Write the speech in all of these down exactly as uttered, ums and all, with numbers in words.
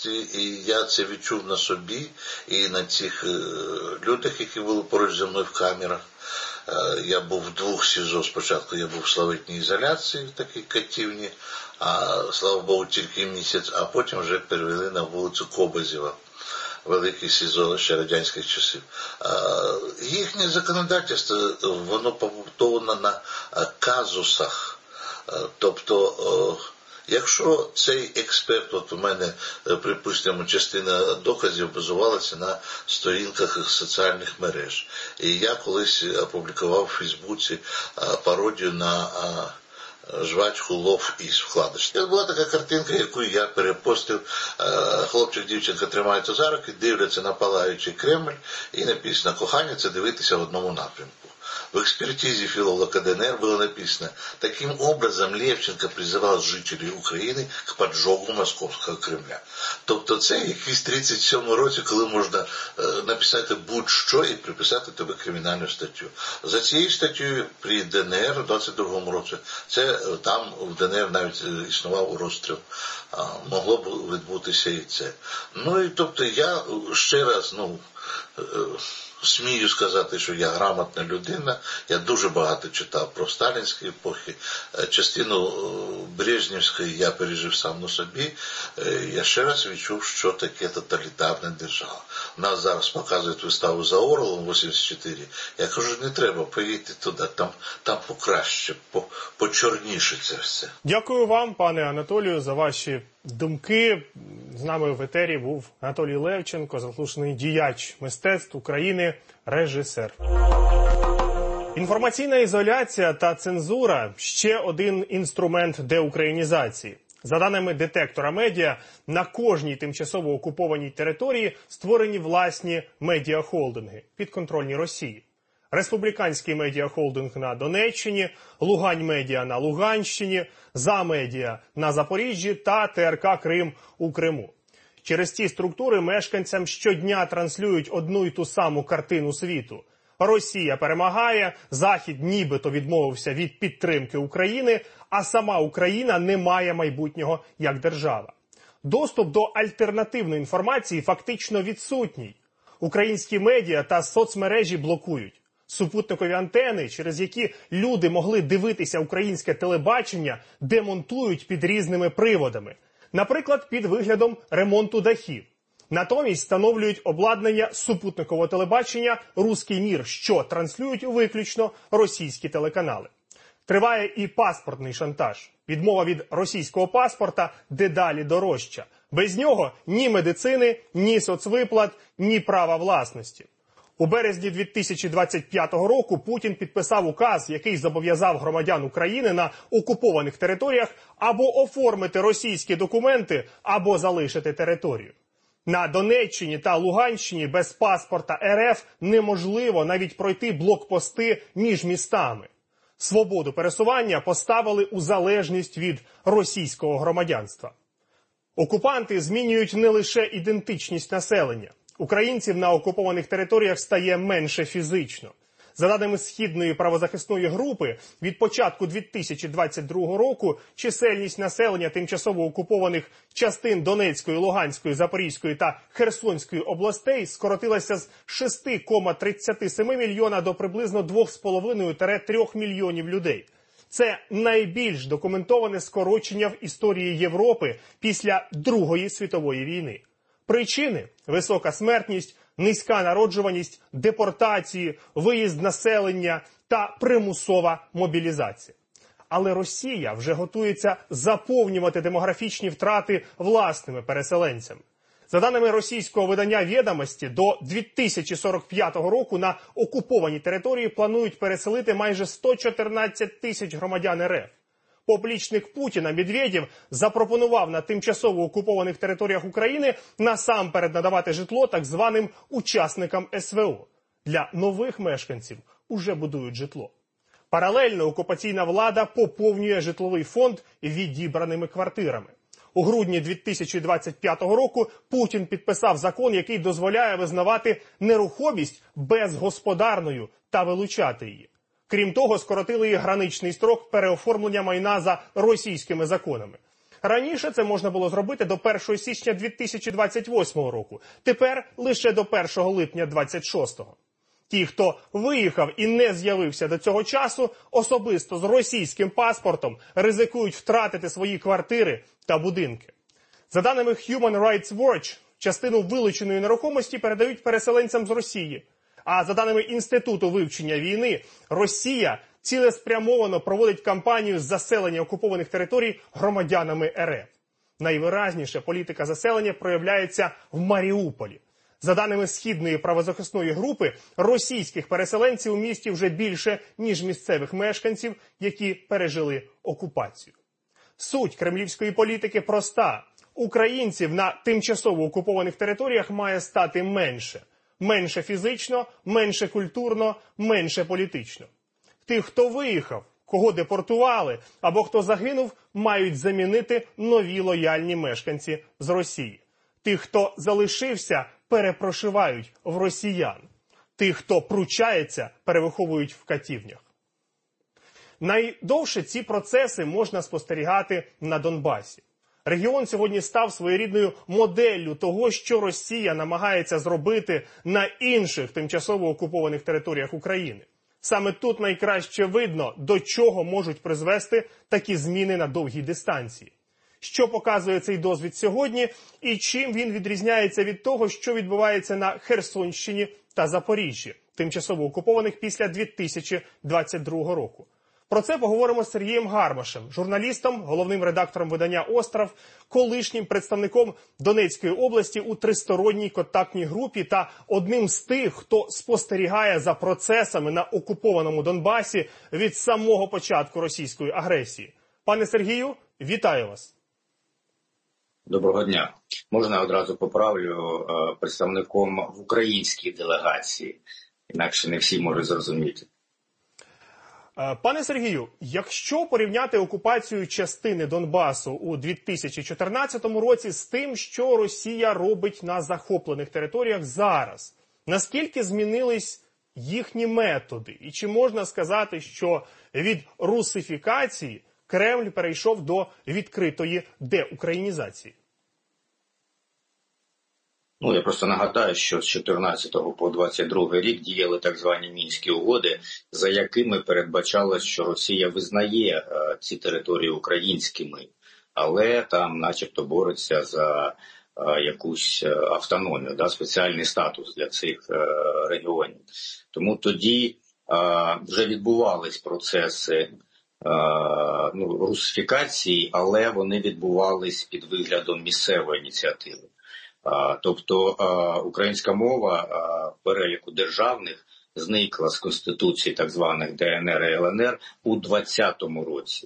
дійсності, і я це відчув на собі і на цих людях, які були поруч зі мною в камерах. Я був в двох СІЗО. Спочатку я був в славетній ізоляції, в такій катівні, а, слава Богу, тільки місяць, а потім вже перевели на вулицю Кобазєва, велике СІЗО ще радянських часів. Їхнє законодавство, воно побудовано на казусах. Тобто, якщо цей експерт, от у мене, припустимо, частина доказів базувалася на сторінках соціальних мереж. І я колись опублікував у Фейсбуці пародію на жвачку Лов із вкладиш. Це була така картинка, яку я перепостив. Хлопчик, дівчинка тримаються за руки, дивляться на палаючий Кремль, і написано: кохання – це дивитися в одному напрямку. В экспертизе филолога ДНР было написано: таким образом Левченко призывал жителей України к поджогу Московського Кремля. Тобто це якийсь тридцять сьомий році, коли можна написати будь-що і приписати тобі кримінальну статтю. За цією статтею при ДНР у двадцять другому році, це там в ДНР навіть існував розстріл. Могло б відбутися і це. Ну і тобто я ще раз, ну, смію сказати, що я грамотна людина, я дуже багато читав про сталінські епохи, частину Брежнівської я пережив сам на собі, я ще раз відчув, що таке тоталітарна держава. Нас зараз показують виставу за Орлом вісімдесят чотири, я кажу, не треба, поїдьте туди, там, там покраще, по, почорніше це все. Дякую вам, пане Анатолію, за ваші думки. З нами в етері був Анатолій Левченко, заслужений діяч мистецтв України, режисер. Інформаційна ізоляція та цензура – ще один інструмент деукраїнізації. За даними детектора медіа, на кожній тимчасово окупованій території створені власні медіахолдинги, підконтрольні Росії. Республіканський медіахолдинг на Донеччині, Лугань медіа на Луганщині, За-медіа на Запоріжжі та ТРК Крим у Криму. Через ці структури мешканцям щодня транслюють одну й ту саму картину світу. Росія перемагає, Захід нібито відмовився від підтримки України, а сама Україна не має майбутнього як держава. Доступ до альтернативної інформації фактично відсутній. Українські медіа та соцмережі блокують. Супутникові антени, через які люди могли дивитися українське телебачення, демонтують під різними приводами. Наприклад, під виглядом ремонту дахів. Натомість встановлюють обладнання супутникового телебачення «Руський мір», що транслюють виключно російські телеканали. Триває і паспортний шантаж. Відмова від російського паспорта дедалі дорожча. Без нього ні медицини, ні соцвиплат, ні права власності. У березні дві тисячі двадцять п'ятого року Путін підписав указ, який зобов'язав громадян України на окупованих територіях або оформити російські документи, або залишити територію. На Донеччині та Луганщині без паспорта РФ неможливо навіть пройти блокпости між містами. Свободу пересування поставили у залежність від російського громадянства. Окупанти змінюють не лише ідентичність населення. Українців на окупованих територіях стає менше фізично. За даними Східної правозахисної групи, від початку дві тисячі двадцять другого року чисельність населення тимчасово окупованих частин Донецької, Луганської, Запорізької та Херсонської областей скоротилася з шести цілих тридцять сім мільйона до приблизно двох з половиною - трьох мільйонів людей. Це найбільш документоване скорочення в історії Європи після Другої світової війни. Причини – висока смертність, низька народжуваність, депортації, виїзд населення та примусова мобілізація. Але Росія вже готується заповнювати демографічні втрати власними переселенцями. За даними російського видання «Відомості», до дві тисячі сорок п'ятого року на окупованій території планують переселити майже сто чотирнадцять тисяч громадян РФ. Поплічник Путіна Медведєв запропонував на тимчасово окупованих територіях України насамперед надавати житло так званим учасникам СВО. Для нових мешканців уже будують житло. Паралельно окупаційна влада поповнює житловий фонд відібраними квартирами. У грудні дві тисячі двадцять п'ятого року Путін підписав закон, який дозволяє визнавати нерухомість безгосподарною та вилучати її. Крім того, скоротили і граничний строк переоформлення майна за російськими законами. Раніше це можна було зробити до першого січня дві тисячі двадцять восьмого року, тепер лише до першого липня двадцять шостого. Ті, хто виїхав і не з'явився до цього часу, особисто з російським паспортом, ризикують втратити свої квартири та будинки. За даними Human Rights Watch, частину вилученої нерухомості передають переселенцям з Росії. А за даними Інституту вивчення війни, Росія цілеспрямовано проводить кампанію з заселення окупованих територій громадянами РФ. Найвиразніше політика заселення проявляється в Маріуполі. За даними Східної правозахисної групи, російських переселенців у місті вже більше, ніж місцевих мешканців, які пережили окупацію. Суть кремлівської політики проста. Українців на тимчасово окупованих територіях має стати менше. Менше фізично, менше культурно, менше політично. Тих, хто виїхав, кого депортували або хто загинув, мають замінити нові лояльні мешканці з Росії. Тих, хто залишився, перепрошивають в росіян. Тих, хто пручається, перевиховують в катівнях. Найдовше ці процеси можна спостерігати на Донбасі. Регіон сьогодні став своєрідною моделлю того, що Росія намагається зробити на інших тимчасово окупованих територіях України. Саме тут найкраще видно, до чого можуть призвести такі зміни на довгій дистанції. Що показує цей досвід сьогодні і чим він відрізняється від того, що відбувається на Херсонщині та Запоріжжі, тимчасово окупованих після дві тисячі двадцять другого року. Про це поговоримо з Сергієм Гармашем, журналістом, головним редактором видання «Остров», колишнім представником Донецької області у тристоронній контактній групі та одним з тих, хто спостерігає за процесами на окупованому Донбасі від самого початку російської агресії. Пане Сергію, вітаю вас. Доброго дня. Можна одразу поправлю представником в українській делегації, інакше не всі можуть зрозуміти. Пане Сергію, якщо порівняти окупацію частини Донбасу у дві тисячі чотирнадцятому році з тим, що Росія робить на захоплених територіях зараз, наскільки змінились їхні методи? І чи можна сказати, що від русифікації Кремль перейшов до відкритої деукраїнізації? Ну, я просто нагадаю, що з чотирнадцятого по двадцять другий рік діяли так звані Мінські угоди, за якими передбачалось, що Росія визнає е, ці території українськими, але там начебто бореться за е, якусь автономію, да, спеціальний статус для цих е, регіонів. Тому тоді е, вже відбувались процеси е, ну, русифікації, але вони відбувались під виглядом місцевої ініціативи. Тобто українська мова в переліку державних зникла з конституції так званих Де Ен Ер і Ел Ен Ер у двадцятому році.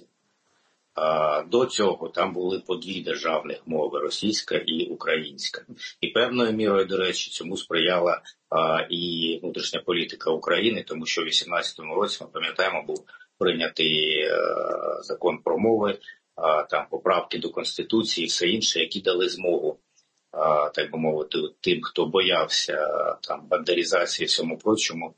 До цього там були по дві державних мови – російська і українська. І певною мірою, до речі, цьому сприяла і внутрішня політика України, тому що у вісімнадцятому році, ми пам'ятаємо, був прийнятий закон про мови, там поправки до Конституції і все інше, які дали змогу, так би мовити, тим, хто боявся там бандерізації і всьому прочому,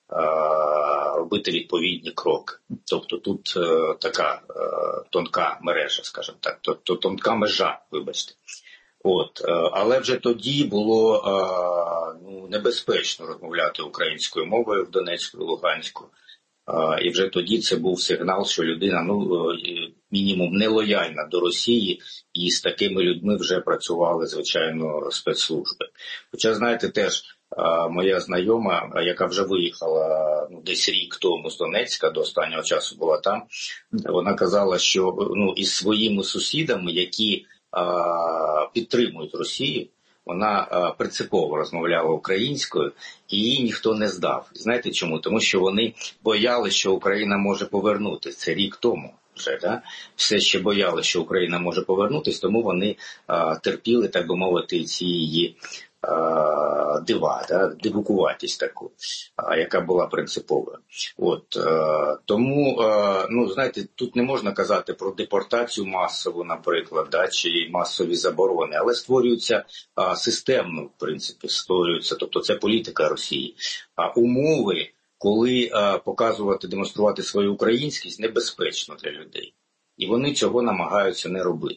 робити відповідні кроки. Тобто тут е, така е, тонка мережа, скажімо так, тобто тонка межа, вибачте. От, е, але вже тоді було е, ну, небезпечно розмовляти українською мовою в Донецьку і Луганську. Е, і вже тоді це був сигнал, що людина, ну, е, мінімум, нелояльна до Росії, і з такими людьми вже працювали, звичайно, спецслужби. Хоча, знаєте, теж моя знайома, яка вже виїхала ну, десь рік тому з Донецька, до останнього часу була там, вона казала, що ну, із своїми сусідами, які а, підтримують Росію, вона а, принципово розмовляла українською, і її ніхто не здав. Знаєте чому? Тому що вони боялися, що Україна може повернутися. Це рік тому. Вже, да? Все ще боялися, що Україна може повернутися, тому вони а, терпіли, так би мовити, ці її а, дива, да? дивукуватість таку, а, яка була принциповою. От, а, тому, а, ну, знаєте, тут не можна казати про депортацію масову, наприклад, да? Чи масові заборони, але створюються а, системно, в принципі, створюються, тобто це політика Росії. А умови, коли а, показувати, демонструвати свою українськість, небезпечно для людей. І вони цього намагаються не робити.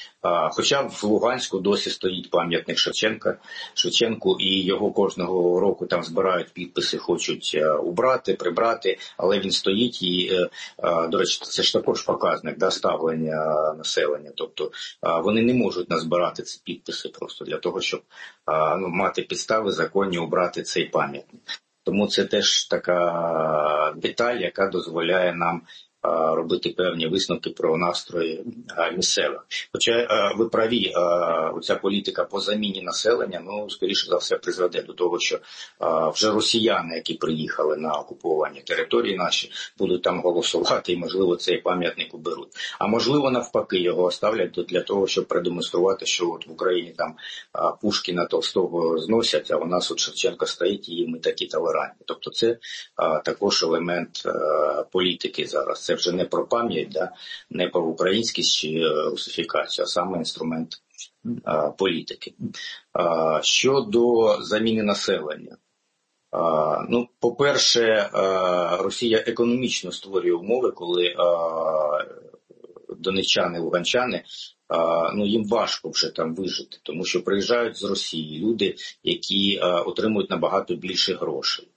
Хоча в Луганську досі стоїть пам'ятник Шевченка, Шевченку, і його кожного року там збирають підписи, хочуть убрати, прибрати, але він стоїть і, до речі, це ж також показник, да, ставлення населення. Тобто вони не можуть назбирати ці підписи просто для того, щоб ну, мати підстави законні убрати цей пам'ятник. Тому це теж така деталь, яка дозволяє нам робити певні висновки про настрої місцевих. Хоча ви праві, ця політика по заміні населення, ну, скоріше за все, призведе до того, що вже росіяни, які приїхали на окуповані території наші, будуть там голосувати і, можливо, цей пам'ятник уберуть. А можливо, навпаки, його оставлять для того, щоб продемонструвати, що от в Україні там Пушкіна, Толстого зносять, а у нас от Шевченко стоїть і ми такі толерантні. Тобто це також елемент політики зараз. Це вже не про пам'ять, да, не про українськість чи русифікацію, а саме інструмент а, політики. А, щодо заміни населення. А, ну, по-перше, а, Росія економічно створює умови, коли а, донеччани, луганчани, а, ну, їм важко вже там вижити, тому що приїжджають з Росії люди, які а, отримують набагато більше грошей.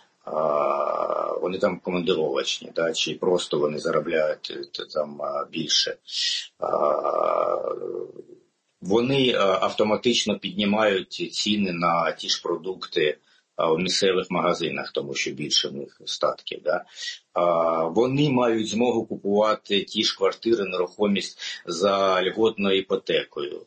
Вони там командировочні, да, чи просто вони заробляють там більше. Вони автоматично піднімають ціни на ті ж продукти в місцевих магазинах, тому що більше в них статків. Да. Вони мають змогу купувати ті ж квартири, нерухомість за льготною іпотекою.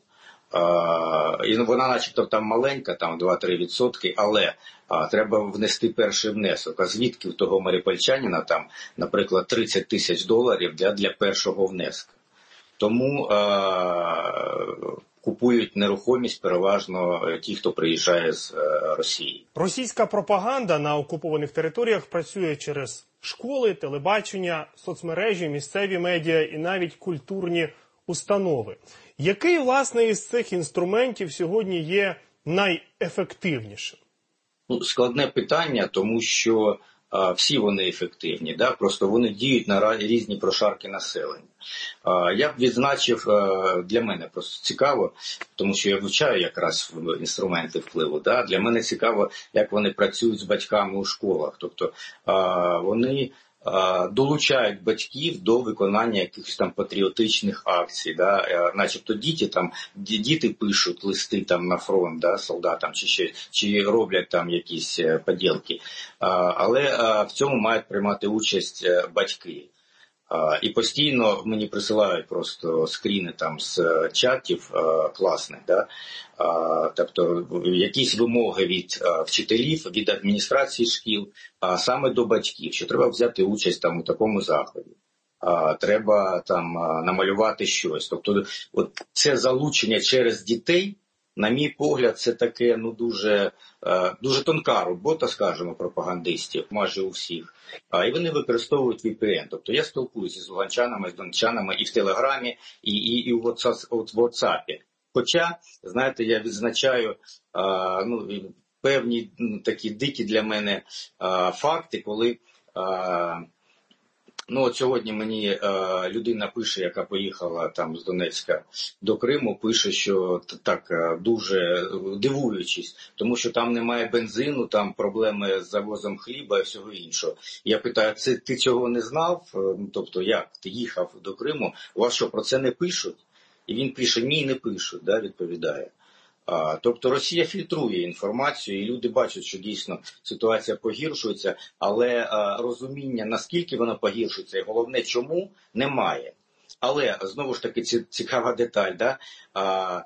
І вона начебто там маленька, там два-три відсотки, але а, треба внести перший внесок. А звідки в того маріупольчанина там, наприклад, тридцять тисяч доларів для, для першого внеска? Тому а, купують нерухомість переважно ті, хто приїжджає з а, Росії. Російська пропаганда на окупованих територіях працює через школи, телебачення, соцмережі, місцеві медіа і навіть культурні установи. Який, власне, із цих інструментів сьогодні є найефективнішим? Ну, складне питання, тому що а, всі вони ефективні, да? Просто вони діють на різні прошарки населення. А, я б відзначив, а, для мене просто цікаво, тому що я вивчаю якраз інструменти впливу, да? Для мене цікаво, як вони працюють з батьками у школах. Тобто а, вони долучають батьків до виконання якихось там патріотичних акцій, да, начебто діти там діти пишуть листи там на фронт, да, солдатам, чи ще чи роблять там якісь поділки, але в цьому мають приймати участь батьки. І постійно мені присилають просто скріни там з чатів класних, да? Тобто якісь вимоги від вчителів, від адміністрації шкіл, а саме до батьків, що треба взяти участь там у такому заході. Треба там намалювати щось. Тобто от це залучення через дітей, на мій погляд, це таке, ну, дуже, дуже тонка робота, скажімо, пропагандистів, майже у всіх. І вони використовують ві пі ен. Тобто я спілкуюся з луганчанами, з донеччанами і в Телеграмі, і, і, і в WhatsApp. Хоча, знаєте, я відзначаю ну, певні такі дикі для мене факти, дуже Ну, от сьогодні мені е, людина пише, яка поїхала там з Донецька до Криму, пише, що так дуже дивуючись, тому що там немає бензину, там проблеми з завозом хліба і всього іншого. Я питаю, це ти цього не знав? Тобто, як ти їхав до Криму? У вас що, про це не пишуть? І він пише, ні, не пишуть, да, відповідає. А, тобто Росія фільтрує інформацію, і люди бачать, що дійсно ситуація погіршується, але а, розуміння, наскільки вона погіршується, і головне, чому, немає. Але, знову ж таки, цікава деталь, да? А,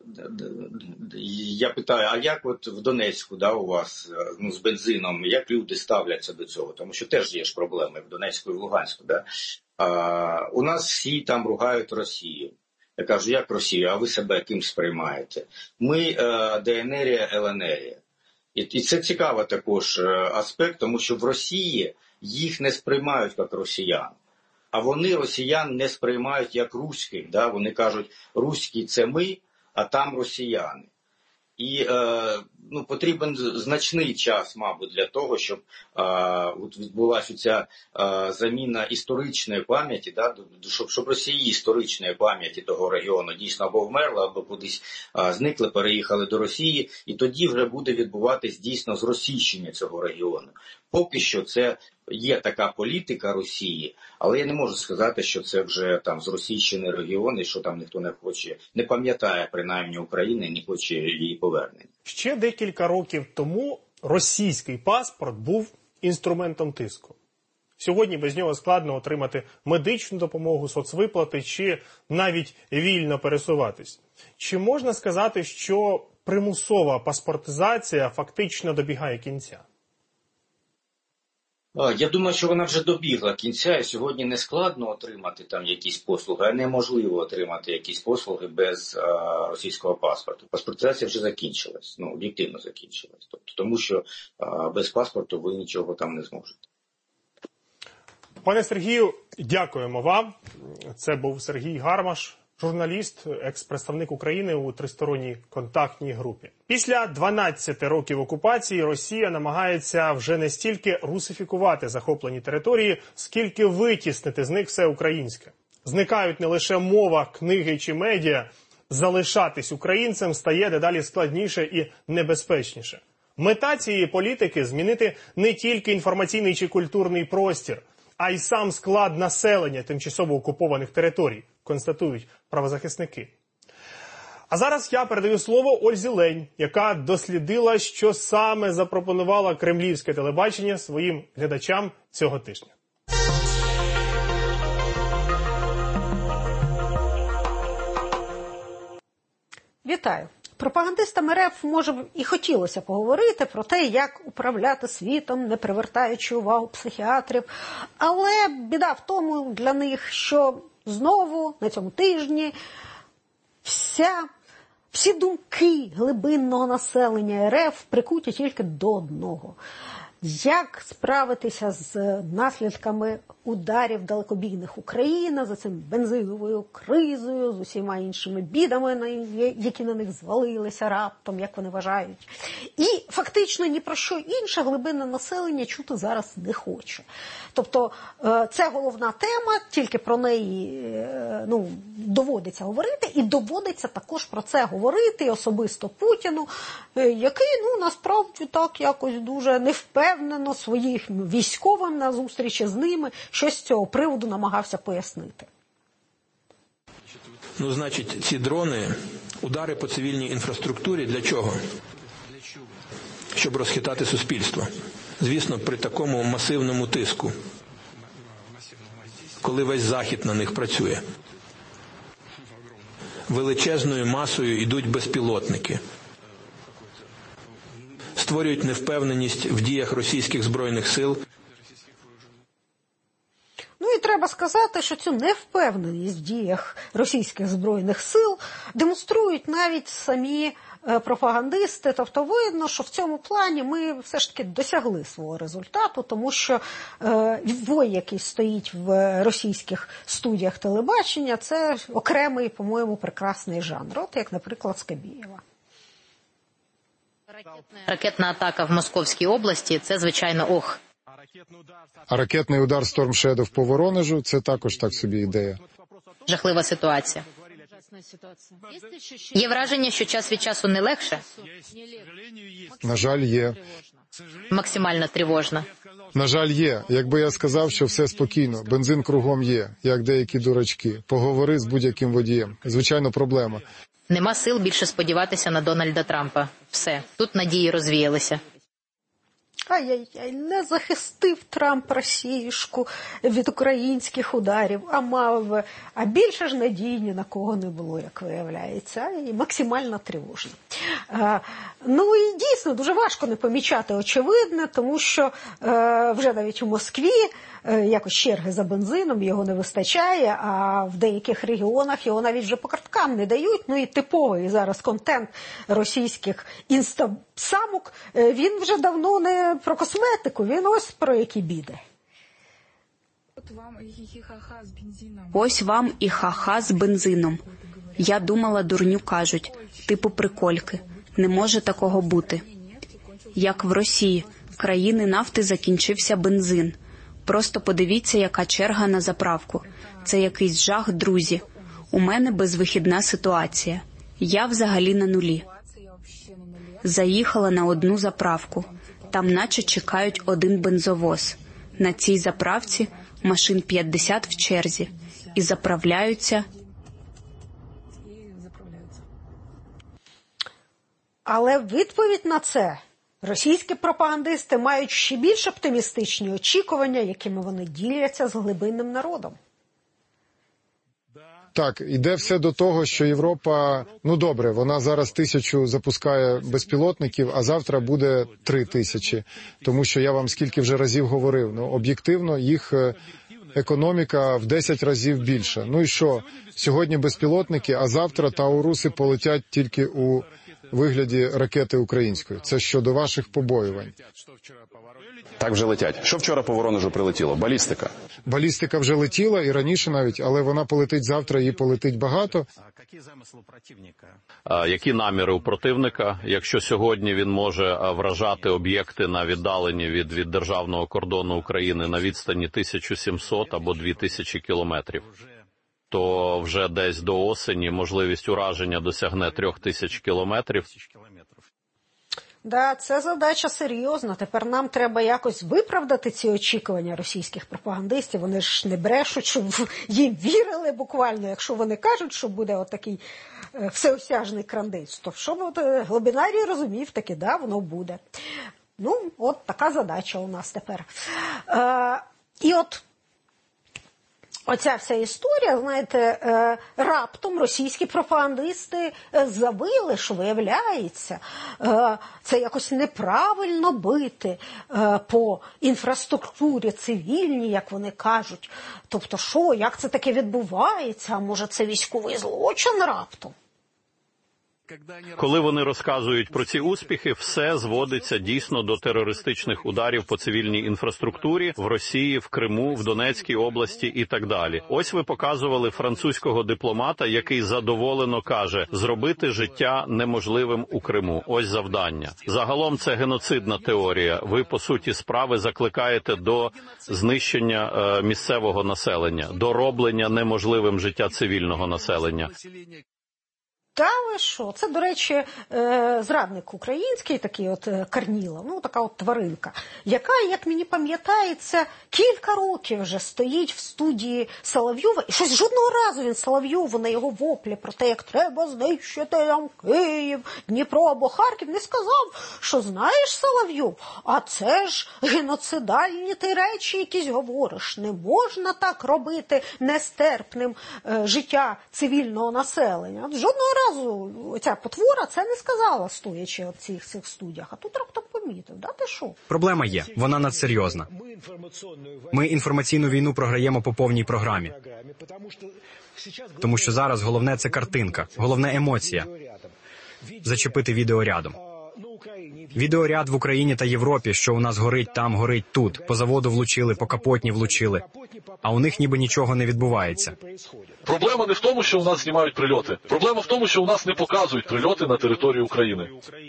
я питаю, а як от в Донецьку, да, у вас, ну, з бензином, як люди ставляться до цього? Тому що теж є ж проблеми в Донецьку і в Луганську, да? А, у нас всі там ругають Росію. Я кажу, як Росію, а ви себе ким сприймаєте? Ми е, ДНРія, ЛНРія. І, і це цікавий також аспект, тому що в Росії їх не сприймають як росіян. А вони росіян не сприймають як руських. Да? Вони кажуть, руські – це ми, а там росіяни. І е, ну, потрібен значний час, мабуть, для того, щоб е, от відбулася ця е, заміна історичної пам'яті, да, щоб, щоб Росії історичної пам'яті того регіону дійсно або вмерла, або кудись е, зникли, переїхали до Росії, і тоді вже буде відбуватись дійсно зросійщення цього регіону. Поки що це є така політика Росії, але я не можу сказати, що це вже там зросійщений регіон і що там ніхто не хоче, не пам'ятає принаймні України, не хоче її повернення. Ще декілька років тому російський паспорт був інструментом тиску. Сьогодні без нього складно отримати медичну допомогу, соцвиплати чи навіть вільно пересуватись. Чи можна сказати, що примусова паспортизація фактично добігає кінця? Я думаю, що вона вже добігла кінця, і сьогодні не складно отримати там якісь послуги, а неможливо отримати якісь послуги без а, російського паспорту. Паспортизація вже закінчилась, ну, об'єктивно закінчилась. Тобто, тому що а, без паспорту ви нічого там не зможете. Пане Сергію, дякуємо вам. Це був Сергій Гармаш, журналіст, екс-представник України у тристоронній контактній групі. Після дванадцяти років окупації Росія намагається вже не стільки русифікувати захоплені території, скільки витіснити з них все українське. Зникають не лише мова, книги чи медіа. Залишатись українцем стає дедалі складніше і небезпечніше. Мета цієї політики – змінити не тільки інформаційний чи культурний простір, а й сам склад населення тимчасово окупованих територій, констатують правозахисники. А зараз я передаю слово Ользі Лень, яка дослідила, що саме запропонувало кремлівське телебачення своїм глядачам цього тижня. Вітаю. Пропагандистам РФ, може, і хотілося поговорити про те, як управляти світом, не привертаючи увагу психіатрів. Але біда в тому для них, що знову на цьому тижні вся, всі думки глибинного населення РФ прикуті тільки до одного. Як справитися з наслідками ударів далекобійних України, за цим бензиновою кризою, з усіма іншими бідами, які на них звалилися раптом, як вони вважають. І фактично ні про що інше глибинне населення чути зараз не хоче. Тобто це головна тема, тільки про неї ну, доводиться говорити, і доводиться також про це говорити особисто Путіну, який ну, насправді так якось дуже невпевнено своїм військовим на зустрічі з ними щось з цього приводу намагався пояснити. Ну, значить, ці дрони, удари по цивільній інфраструктурі для чого? Щоб розхитати суспільство. Звісно, при такому масивному тиску, коли весь Захід на них працює. Величезною масою йдуть безпілотники. Створюють невпевненість в діях російських збройних сил. Ну і треба сказати, що цю невпевненість в діях російських збройних сил демонструють навіть самі пропагандисти. Тобто видно, що в цьому плані ми все ж таки досягли свого результату, тому що вой, який стоїть в російських студіях телебачення, це окремий, по-моєму, прекрасний жанр. От як, наприклад, Скабєєва. Ракетна атака в Московській області – це, звичайно, ох. А ракетний удар Storm Shadow по Воронежу – це також так собі ідея. Жахлива ситуація. Є враження, що час від часу не легше? На жаль, є. Максимально тривожно. На жаль, є. Якби я сказав, що все спокійно, бензин кругом є, як деякі дурачки. Поговори з будь-яким водієм. Звичайно, проблема. Нема сил більше сподіватися на Дональда Трампа. Все, тут надії розвіялися. Ай-яй-яй, не захистив Трамп Росіюшку від українських ударів, а мав, а більше ж надій ні на кого не було, як виявляється, і максимально тривожно. А, ну і дійсно дуже важко не помічати очевидне, тому що е, вже навіть у Москві е, якось черги за бензином, його не вистачає, а в деяких регіонах його навіть вже по карткам не дають. Ну і типовий зараз контент російських інстасамок, е, він вже давно не про косметику, він ось про які біди. Ось вам і ха-ха з бензином. Я думала, дурню кажуть, типу прикольки. Не може такого бути. Як в Росії, країни нафти, закінчився бензин. Просто подивіться, яка черга на заправку. Це якийсь жах, друзі. У мене безвихідна ситуація. Я взагалі на нулі. Заїхала на одну заправку. Там наче чекають один бензовоз. На цій заправці машин п'ятдесят в черзі. І заправляються. Але відповідь на це російські пропагандисти мають ще більш оптимістичні очікування, якими вони діляться з глибинним народом. Так, іде все до того, що Європа, ну добре, вона зараз тисячу запускає безпілотників, а завтра буде три тисячі. Тому що я вам скільки вже разів говорив, ну об'єктивно їх економіка в десять разів більша. Ну і що, сьогодні безпілотники, а завтра тауруси полетять тільки у вигляді ракети української. Це щодо ваших побоювань. Так вже летять. Що вчора по Воронежу прилетіло? Балістика? Балістика вже летіла і раніше навіть, але вона полетить завтра, її полетить багато. Які наміри у противника, якщо сьогодні він може вражати об'єкти на віддаленні від, від державного кордону України на відстані тисяча сімсот або дві тисячі кілометрів, то вже десь до осені можливість ураження досягне трьох тисяч кілометрів. Да, це задача серйозна. Тепер нам треба якось виправдати ці очікування російських пропагандистів. Вони ж не брешуть, щоб їм вірили буквально. Якщо вони кажуть, що буде отакий всеосяжний крандець, то щоб от Глобінарій розумів, таки, да, воно буде. Ну, от така задача у нас тепер. Е, і от оця вся історія, знаєте, е, раптом російські пропагандисти е, забили, що виявляється, е, це якось неправильно бити е, по інфраструктурі цивільній, як вони кажуть. Тобто, що, як це таке відбувається? А може це військовий злочин раптом? Коли вони розказують про ці успіхи, все зводиться дійсно до терористичних ударів по цивільній інфраструктурі в Росії, в Криму, в Донецькій області і так далі. Ось ви показували французького дипломата, який задоволено каже, зробити життя неможливим у Криму. Ось завдання. Загалом це геноцидна теорія. Ви, по суті справи, закликаєте до знищення е, місцевого населення, до роблення неможливим життя цивільного населення. Та ви що? Це, до речі, зрадник український, такий от Корнілов, ну така от тваринка, яка, як мені пам'ятається, кілька років вже стоїть в студії Соловйова, і щось жодного разу він Соловйову на його воплі про те, як треба знищити там Київ, Дніпро або Харків, не сказав, що знаєш, Соловйов, а це ж геноцидальні ти речі якісь говориш, не можна так робити нестерпним е, життя цивільного населення. Жодного разу ця потвора це не сказала, стоячи в цих, цих студіях. А тут раптом помітив. Да, ти що? Проблема є. Вона надсерйозна. Ми інформаційну війну програємо по повній програмі. Тому що зараз головне – це картинка. Головне – емоція. Зачепити відеорядом. Відеоряд в Україні та Європі, що у нас горить там, горить тут. По заводу влучили, по капотні влучили. А у них ніби нічого не відбувається. Проблема не в тому, що у нас знімають прильоти. Проблема в тому, що у нас не показують прильоти на території України.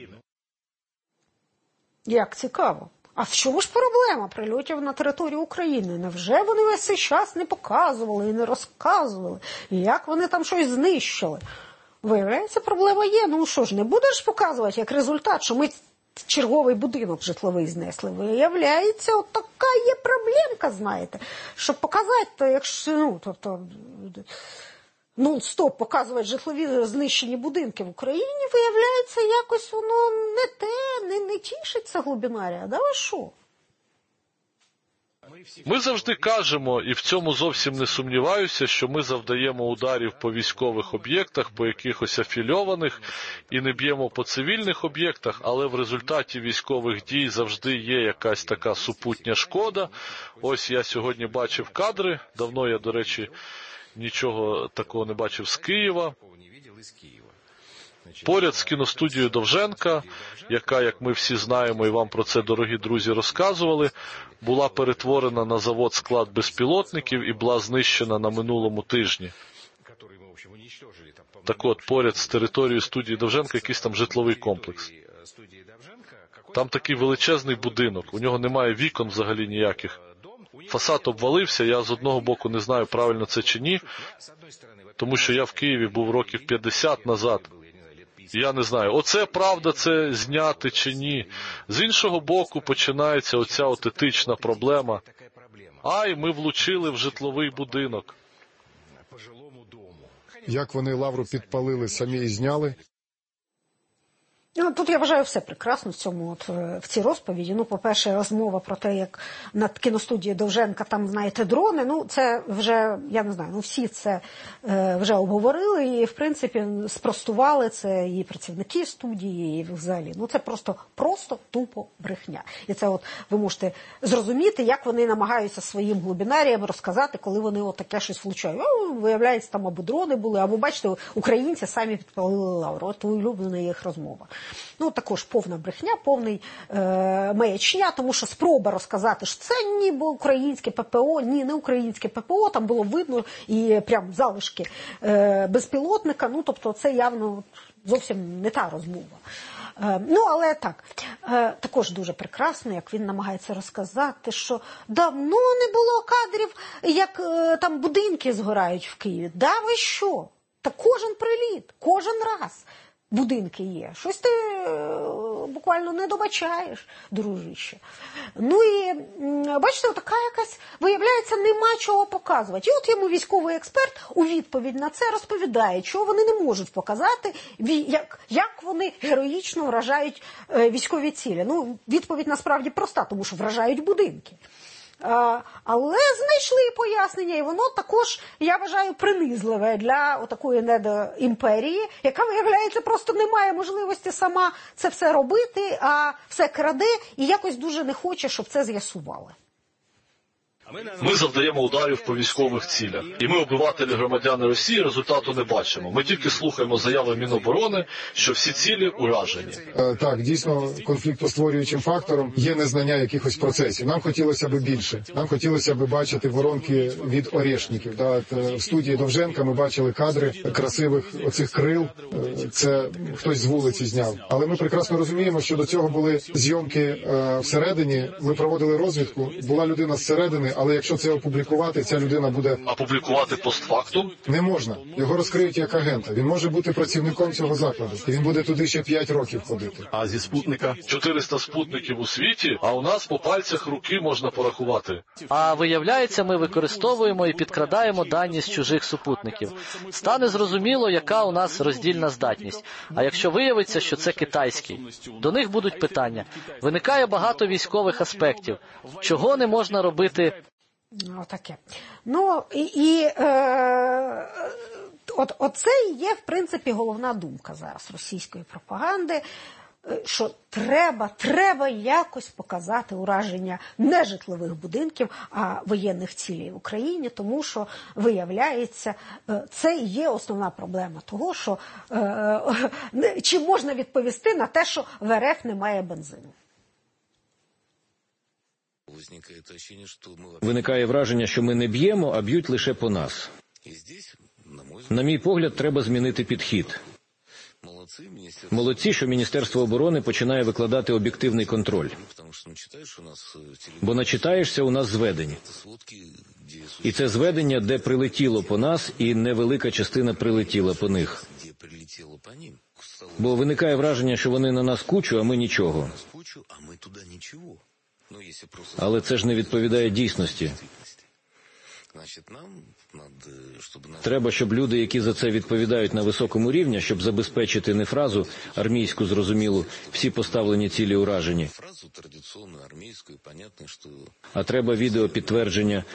Як цікаво. А в чому ж проблема прильотів на територію України? Невже вони весь цей час не показували і не розказували? І як вони там щось знищили? Виявляється, проблема є. Ну що ж, не будеш показувати як результат, що ми черговий будинок житловий знесли. Виявляється, от така є проблемка, знаєте. Щоб показати, то якщо, ну, тобто, нон-стоп показувати житлові знищені будинки в Україні, виявляється, якось воно не те, не, не тішиться Глобінарія. Да ви що? Ми завжди кажемо, і в цьому зовсім не сумніваюся, що ми завдаємо ударів по військових об'єктах, по якихось афільованих, і не б'ємо по цивільних об'єктах, але в результаті військових дій завжди є якась така супутня шкода. Ось я сьогодні бачив кадри, давно я, до речі, нічого такого не бачив з Києва. Поряд з кіностудією Довженка, яка, як ми всі знаємо, і вам про це, дорогі друзі, розказували, була перетворена на завод-склад безпілотників і була знищена на минулому тижні. Так от, поряд з територією студії Довженка якийсь там житловий комплекс. Там такий величезний будинок, у нього немає вікон взагалі ніяких. Фасад обвалився, я з одного боку не знаю, правильно це чи ні, тому що я в Києві був років п'ятдесят назад. Я не знаю, оце правда це зняти чи ні. З іншого боку починається оця от етична проблема. Ай, ми влучили в житловий будинок. Як вони лавру підпалили, самі і зняли. Ну, тут я вважаю все прекрасно в цьому, от, в цій розповіді. Ну, по-перше, розмова про те, як над кіностудією Довженка там, знаєте, дрони, ну, це вже, я не знаю, ну, всі це е, вже обговорили і, в принципі, спростували це і працівники студії, і взагалі. Ну, це просто, просто тупо брехня. І це от ви можете зрозуміти, як вони намагаються своїм глибінаріям розказати, коли вони от таке щось влучають. О, виявляється, там або дрони були, або, бачите, українці самі підпалили лавру. От улюблена їх розмова. Ну, також повна брехня, повний е, маячня, тому що спроба розказати, що це ніби українське ППО, ні, не українське ППО, там було видно і прям залишки е, безпілотника, ну, тобто це явно зовсім не та розмова. Е, ну, але так, е, також дуже прекрасно, як він намагається розказати, що давно не було кадрів, як е, там будинки згорають в Києві. Да ви що? Та кожен приліт, кожен раз. Будинки є. Щось ти е, буквально не добачаєш, дружище. Ну і, бачите, така якась, виявляється, нема чого показувати. І от йому військовий експерт у відповідь на це розповідає, чого вони не можуть показати, як, як вони героїчно вражають е, військові цілі. Ну, відповідь насправді проста, тому що вражають будинки. А, але знайшли пояснення, і воно також, я вважаю, принизливе для такої недоімперії, яка, виявляється, просто не має можливості сама це все робити, а все краде і якось дуже не хоче, щоб це з'ясували. Ми завдаємо ударів по військових цілях. І ми, обивателі громадяни Росії, результату не бачимо. Ми тільки слухаємо заяви Міноборони, що всі цілі уражені. Е, так, дійсно, конфліктостворюючим фактором є незнання якихось процесів. Нам хотілося б більше. Нам хотілося б бачити воронки від орешників. Да? От, в студії Довженка ми бачили кадри красивих оцих крил. Це хтось з вулиці зняв. Але ми прекрасно розуміємо, що до цього були зйомки е, всередині. Ми проводили розвідку. Була людина зсередини, але якщо це опублікувати, ця людина буде... Опублікувати постфактум? Не можна. Його розкриють як агента. Він може бути працівником цього закладу. І він буде туди ще п'ять років ходити. А зі спутника? чотириста спутників у світі, а у нас по пальцях руки можна порахувати. А виявляється, ми використовуємо і підкрадаємо дані з чужих супутників. Стане зрозуміло, яка у нас роздільна здатність. А якщо виявиться, що це китайський, до них будуть питання. Виникає багато військових аспектів. Чого не можна робити? Отаке. Ну, і, і е, от, оце і є, в принципі, головна думка зараз російської пропаганди, що треба, треба якось показати ураження не житлових будинків, а воєнних цілей в Україні, тому що, виявляється, це і є основна проблема того, що е, чи можна відповісти на те, що в РФ немає бензину. Виникає враження, що ми не б'ємо, а б'ють лише по нас. На мій погляд, треба змінити підхід. Молодці, що Міністерство оборони починає викладати об'єктивний контроль. Бо начитаєшся у нас зведень. І це зведення, де прилетіло по нас, і невелика частина прилетіла по них. Бо виникає враження, що вони на нас кучу, а ми нічого. Але це ж не відповідає дійсності. Треба, щоб люди, які за це відповідають на високому рівні, щоб забезпечити не фразу армійську зрозумілу, всі поставлені цілі уражені, а треба відеопідтвердження.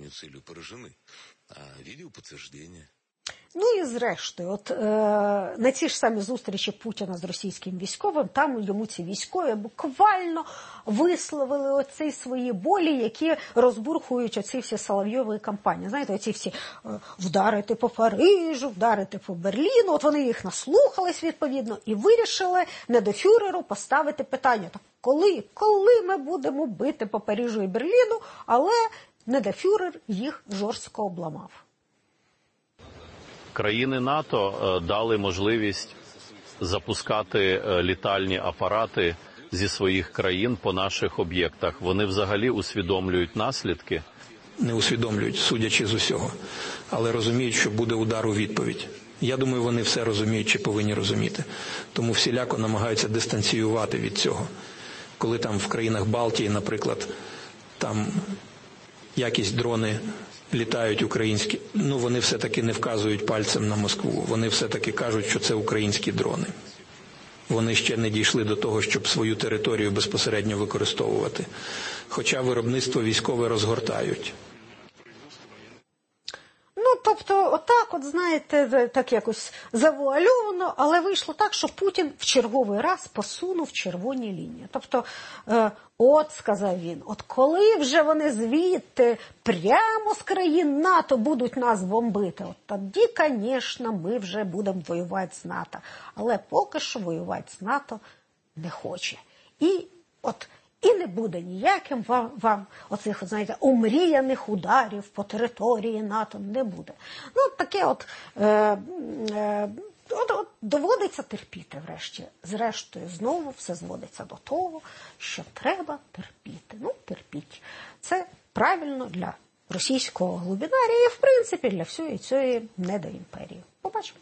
Ну і зрештою, от е, на ці ж самі зустрічі Путіна з російським військовим, там йому ці військові буквально висловили оці свої болі, які розбурхують оці всі Соловйові кампанії. Знаєте, оці всі е, вдарити по Парижу, вдарити по Берліну, от вони їх наслухались відповідно і вирішили недофюреру поставити питання. Так, коли, коли ми будемо бити по Парижу і Берліну, але недофюрер їх жорстко обламав. Країни НАТО дали можливість запускати літальні апарати зі своїх країн по наших об'єктах. Вони взагалі усвідомлюють наслідки? Не усвідомлюють, судячи з усього, але розуміють, що буде удар у відповідь. Я думаю, вони все розуміють чи повинні розуміти. Тому всіляко намагаються дистанціювати від цього. Коли там в країнах Балтії, наприклад, там якісь дрони літають українські, ну вони все-таки не вказують пальцем на Москву. Вони все-таки кажуть, що це українські дрони. Вони ще не дійшли до того, щоб свою територію безпосередньо використовувати. Хоча виробництво військове розгортають. Ну, тобто, отак, от, знаєте, так якось завуальовано, але вийшло так, що Путін в черговий раз посунув червоні лінії. Тобто, е, от, сказав він, от коли вже вони звідти прямо з країн НАТО будуть нас бомбити, от тоді, звісно, ми вже будемо воювати з НАТО. Але поки що воювати з НАТО не хоче. І от І не буде ніяким вам, вам оцих, знаєте, омріяних ударів по території НАТО, не буде. Ну, таке от, е, е, от, от доводиться терпіти врешті. Зрештою, знову все зводиться до того, що треба терпіти. Ну, терпіть. Це правильно для російського глубинарія і, в принципі, для всієї цієї недоімперії. Побачимо.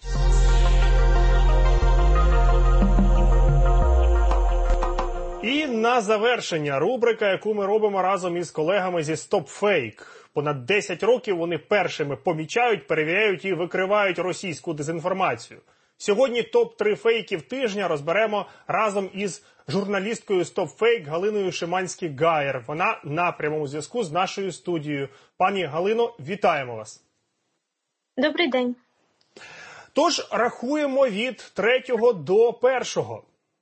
І на завершення рубрика, яку ми робимо разом із колегами зі StopFake. Понад десять років вони першими помічають, перевіряють і викривають російську дезінформацію. Сьогодні топ три фейків тижня розберемо разом із журналісткою StopFake Галиною Шиманський-Гаєр. Вона на прямому зв'язку з нашою студією. Пані Галино, вітаємо вас. Добрий день. Тож, рахуємо від третього до першого.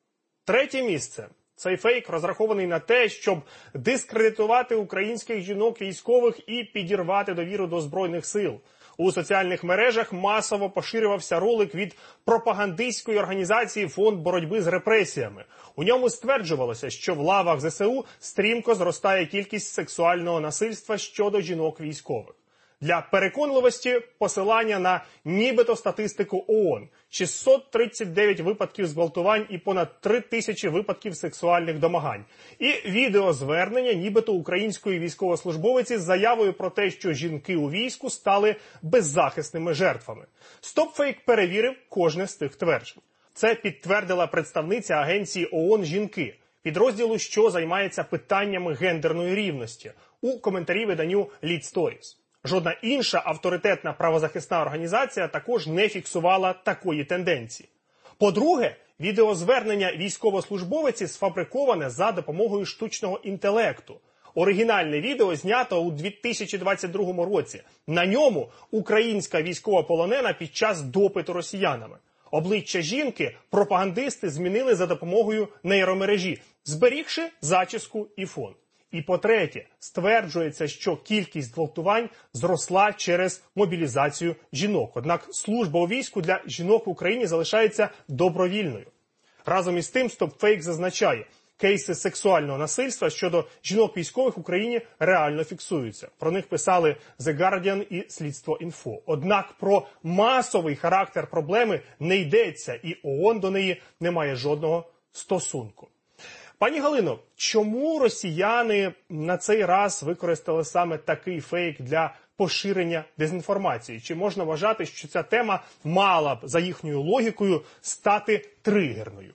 Третє місце. Цей фейк розрахований на те, щоб дискредитувати українських жінок-військових і підірвати довіру до Збройних сил. У соціальних мережах масово поширювався ролик від пропагандистської організації «Фонд боротьби з репресіями». У ньому стверджувалося, що в лавах ЗСУ стрімко зростає кількість сексуального насильства щодо жінок-військових. Для переконливості посилання на нібито статистику ООН – шістсот тридцять дев'ять випадків зґвалтувань і понад три тисячі випадків сексуальних домагань. І відеозвернення нібито української військовослужбовиці з заявою про те, що жінки у війську стали беззахисними жертвами. StopFake перевірив кожне з тих тверджень. Це підтвердила представниця агенції ООН «Жінки», підрозділу, що займається питаннями гендерної рівності, у коментарі виданню Lead Stories. Жодна інша авторитетна правозахисна організація також не фіксувала такої тенденції. По-друге, відеозвернення військовослужбовиці сфабриковане за допомогою штучного інтелекту. Оригінальне відео знято у дві тисячі двадцять другому році. На ньому українська військовополонена під час допиту росіянами. Обличчя жінки пропагандисти змінили за допомогою нейромережі, зберігши зачіску і фон. І по-третє, стверджується, що кількість зґвалтувань зросла через мобілізацію жінок. Однак служба у війську для жінок в Україні залишається добровільною. Разом із тим, StopFake зазначає, кейси сексуального насильства щодо жінок-військових в Україні реально фіксуються. Про них писали The Guardian і Слідство.Інфо. Однак про масовий характер проблеми не йдеться, і ООН до неї не має жодного стосунку. Пані Галино, чому росіяни на цей раз використали саме такий фейк для поширення дезінформації? Чи можна вважати, що ця тема мала б, за їхньою логікою, стати тригерною?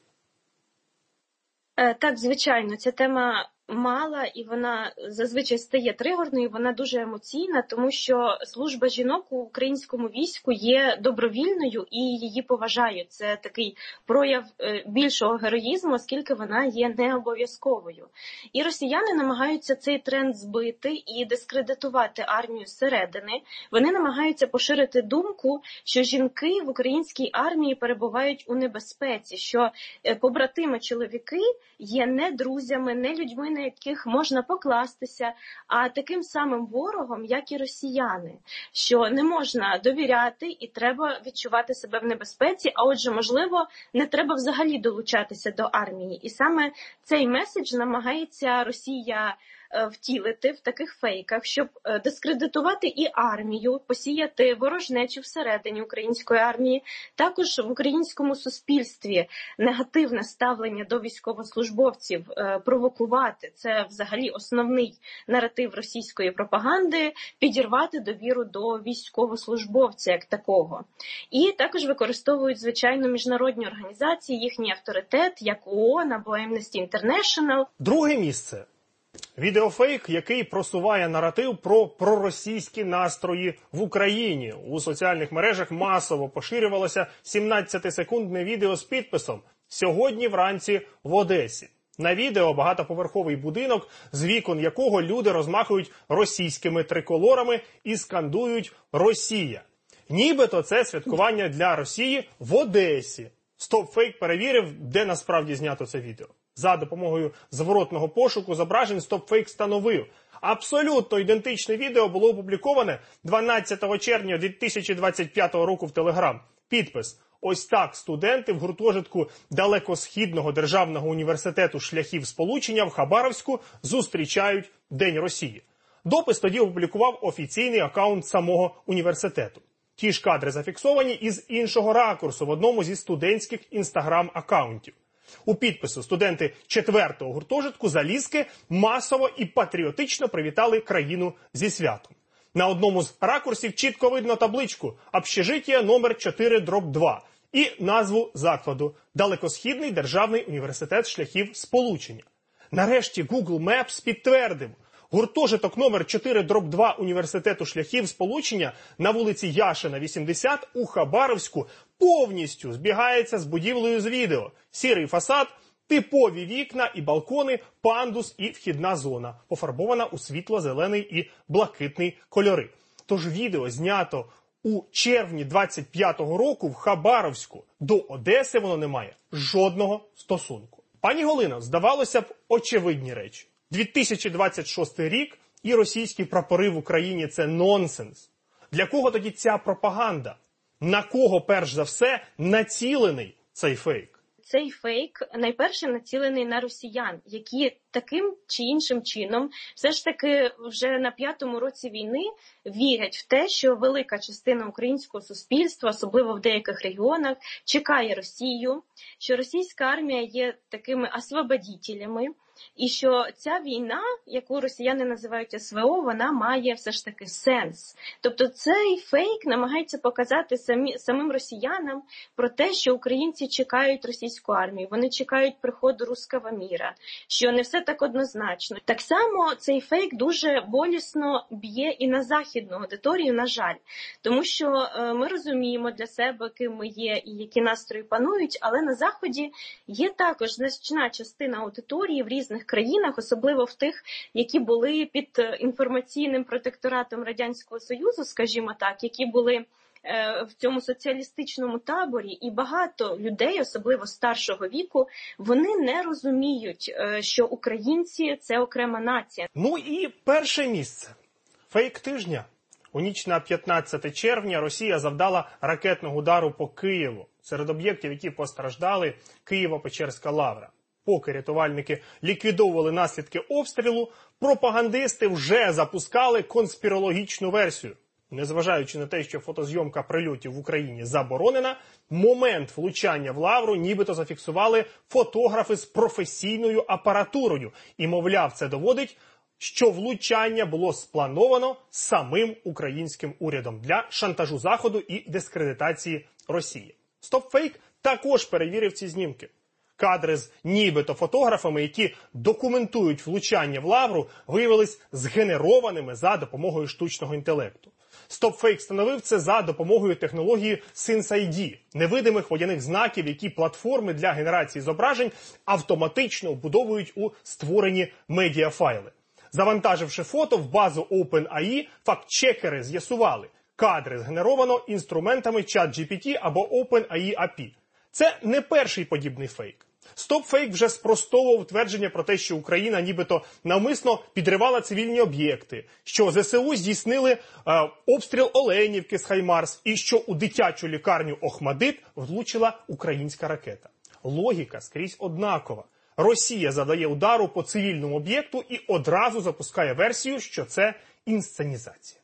Так, звичайно, ця тема мала, і вона зазвичай стає тригерною, вона дуже емоційна, тому що служба жінок у українському війську є добровільною і її поважають. Це такий прояв більшого героїзму, оскільки вона є не обов'язковою. І росіяни намагаються цей тренд збити і дискредитувати армію зсередини. Вони намагаються поширити думку, що жінки в українській армії перебувають у небезпеці, що побратими чоловіки є не друзями, не людьми, на яких можна покластися, а таким самим ворогом, як і росіяни, що не можна довіряти і треба відчувати себе в небезпеці, а отже, можливо, не треба взагалі долучатися до армії. І саме цей меседж намагається Росія втілити в таких фейках, щоб дискредитувати і армію, посіяти ворожнечу всередині української армії, також в українському суспільстві негативне ставлення до військовослужбовців провокувати. Це взагалі основний наратив російської пропаганди – підірвати довіру до військовослужбовця як такого. І також використовують, звичайно, міжнародні організації, їхній авторитет, як ООН або Amnesty International. Друге місце. Відеофейк, який просуває наратив про проросійські настрої в Україні. У соціальних мережах масово поширювалося сімнадцятисекундне відео з підписом «Сьогодні вранці в Одесі». На відео багатоповерховий будинок, з вікон якого люди розмахують російськими триколорами і скандують «Росія». Нібито це святкування для Росії в Одесі. StopFake перевірив, де насправді знято це відео. За допомогою зворотного пошуку зображень StopFake встановив. Абсолютно ідентичне відео було опубліковане дванадцятого червня дві тисячі двадцять п'ятого року в Телеграм. Підпис: «Ось так студенти в гуртожитку Далекосхідного державного університету шляхів сполучення в Хабаровську зустрічають День Росії». Допис тоді опублікував офіційний акаунт самого університету. Ті ж кадри зафіксовані із іншого ракурсу в одному зі студентських інстаграм-акаунтів. У підпису студенти четвертого гуртожитку Залізки масово і патріотично привітали країну зі святом. На одному з ракурсів чітко видно табличку «Общежиття номер чотири дроб два» і назву закладу «Далекосхідний державний університет шляхів сполучення». Нарешті Google Maps підтвердив: гуртожиток номер чотири дроб два університету шляхів сполучення на вулиці Яшина, вісімдесят у Хабаровську повністю збігається з будівлею з відео. Сірий фасад, типові вікна і балкони, пандус і вхідна зона, пофарбована у світло-зелений і блакитний кольори. Тож відео знято у червні двадцять п'ятого року в Хабаровську. До Одеси воно не має жодного стосунку. Пані Галино, здавалося б, очевидні речі. дві тисячі двадцять шостий рік і російські прапори в Україні – це нонсенс. Для кого тоді ця пропаганда? На кого, перш за все, націлений цей фейк? Цей фейк найперше націлений на росіян, які таким чи іншим чином все ж таки вже на п'ятому році війни вірять в те, що велика частина українського суспільства, особливо в деяких регіонах, чекає Росію, що російська армія є такими освободітелями, і що ця війна, яку росіяни називають ес ве о, вона має все ж таки сенс. Тобто цей фейк намагається показати самі, самим росіянам про те, що українці чекають російську армію, вони чекають приходу руського міра, що не все так однозначно. Так само цей фейк дуже болісно б'є і на західну аудиторію, на жаль. Тому що е, ми розуміємо для себе, ким ми є і які настрої панують, але на Заході є також значна частина аудиторії в різних країнах, особливо в тих, які були під інформаційним протекторатом Радянського Союзу, скажімо так, які були в цьому соціалістичному таборі, і багато людей, особливо старшого віку, вони не розуміють, що українці – це окрема нація. Ну і перше місце. Фейк тижня. У ніч на п'ятнадцяте червня Росія завдала ракетного удару по Києву. Серед об'єктів, які постраждали, Києво-Печерська лавра. Поки рятувальники ліквідовували наслідки обстрілу, пропагандисти вже запускали конспірологічну версію. Незважаючи на те, що фотозйомка прильотів в Україні заборонена, момент влучання в лавру нібито зафіксували фотографи з професійною апаратурою. І, мовляв, це доводить, що влучання було сплановано самим українським урядом для шантажу Заходу і дискредитації Росії. StopFake також перевірив ці знімки. Кадри з нібито фотографами, які документують влучання в лавру, виявились згенерованими за допомогою штучного інтелекту. StopFake встановив це за допомогою технології SenseID – невидимих водяних знаків, які платформи для генерації зображень автоматично вбудовують у створені медіафайли. Завантаживши фото в базу OpenAI, фактчекери з'ясували – кадри згенеровано інструментами ChatGPT або OpenAI ей пі ай. Це не перший подібний фейк. StopFake вже спростовував твердження про те, що Україна нібито навмисно підривала цивільні об'єкти, що зе се у здійснили е, обстріл Оленівки з Хаймарс і що у дитячу лікарню Охмадит влучила українська ракета. Логіка скрізь однакова. Росія завдає удару по цивільному об'єкту і одразу запускає версію, що це інсценізація.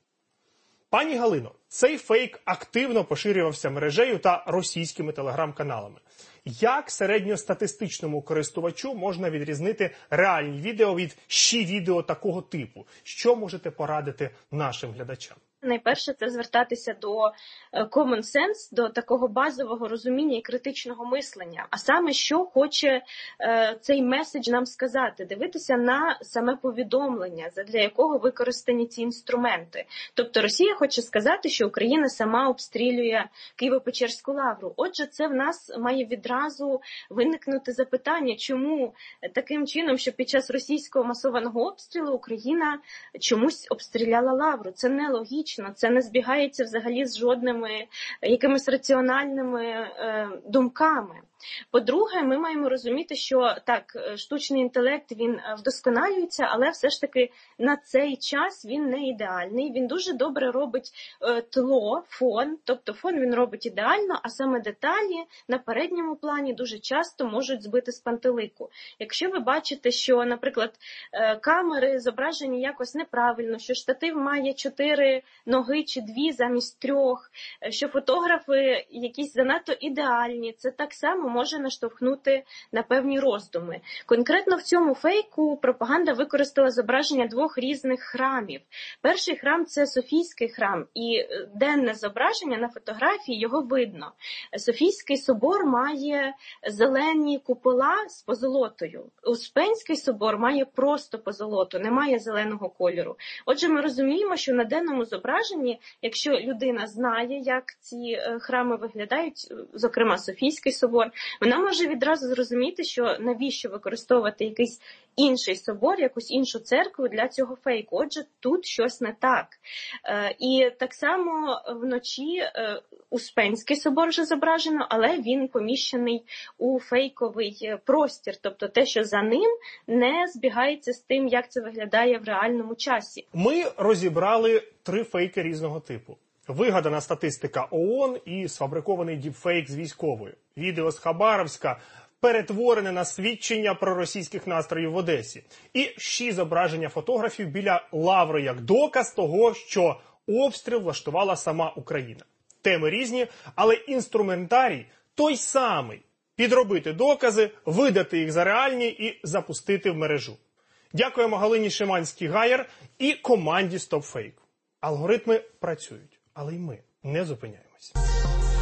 Пані Галино, цей фейк активно поширювався мережею та російськими телеграм-каналами. Як середньостатистичному користувачу можна відрізнити реальні відео від щі-відео такого типу? Що можете порадити нашим глядачам? Найперше, це звертатися до common sense, до такого базового розуміння і критичного мислення. А саме, що хоче е, цей меседж нам сказати? Дивитися на саме повідомлення, задля якого використані ці інструменти. Тобто Росія хоче сказати, що Україна сама обстрілює Києво-Печерську лавру. Отже, це в нас має відразу виникнути запитання, чому таким чином, що під час російського масованого обстрілу Україна чомусь обстріляла лавру. Це нелогічно. Це не збігається взагалі з жодними якимись раціональними е, думками. По-друге, ми маємо розуміти, що так, штучний інтелект, він вдосконалюється, але все ж таки на цей час він не ідеальний. Він дуже добре робить е, тло, фон, тобто фон він робить ідеально, а саме деталі на передньому плані дуже часто можуть збити з пантелику. Якщо ви бачите, що, наприклад, е, камери зображені якось неправильно, що штатив має чотири ноги чи дві замість трьох, що фотографи якісь занадто ідеальні, це так само може наштовхнути на певні роздуми. Конкретно в цьому фейку пропаганда використала зображення двох різних храмів. Перший храм – це Софійський храм, і денне зображення на фотографії, його видно. Софійський собор має зелені купола з позолотою. Успенський собор має просто позолоту, немає зеленого кольору. Отже, ми розуміємо, що на денному зображенні, якщо людина знає, як ці храми виглядають, зокрема Софійський собор, вона може відразу зрозуміти, що навіщо використовувати якийсь інший собор, якусь іншу церкву для цього фейку. Отже, тут щось не так. Е, і так само вночі е, Успенський собор вже зображено, але він поміщений у фейковий простір. Тобто те, що за ним, не збігається з тим, як це виглядає в реальному часі. Ми розібрали три фейки різного типу. Вигадана статистика ООН і сфабрикований діпфейк з військовою. Відео з Хабаровська перетворене на свідчення про російських настроїв в Одесі. І ще зображення фотографів біля лаври як доказ того, що обстріл влаштувала сама Україна. Теми різні, але інструментарій той самий. Підробити докази, видати їх за реальні і запустити в мережу. Дякуємо Галині Шиманській-Гайер і команді StopFake. Алгоритми працюють, але й ми не зупиняємо.